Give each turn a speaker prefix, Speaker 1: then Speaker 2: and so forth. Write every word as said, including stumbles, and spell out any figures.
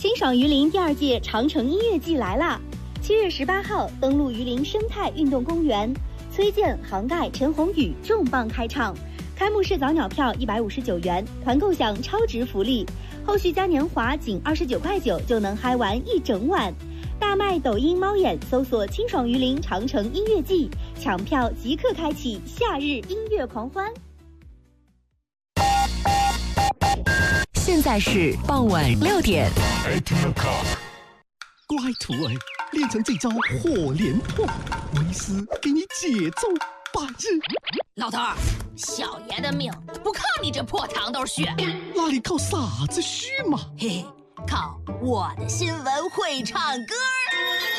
Speaker 1: 清爽榆林第二届长城音乐季来啦！七月十八号登陆榆林生态运动公园，崔健、杭盖、陈鸿宇重磅开唱。开幕式早鸟票一百五十九元，团购享超值福利，后续嘉年华仅二十九块九就能嗨玩一整晚。大麦抖音猫眼搜索清爽榆林长城音乐季，抢票即刻开启夏日音乐狂欢。
Speaker 2: 现在是傍晚六点。
Speaker 3: 乖徒儿，练成这招火连破，为师给你节奏百日。
Speaker 4: 老头儿，小爷的命不靠你这破糖豆血，
Speaker 3: 那里靠啥子虚嘛？
Speaker 4: 嘿嘿，靠我的新闻会唱歌。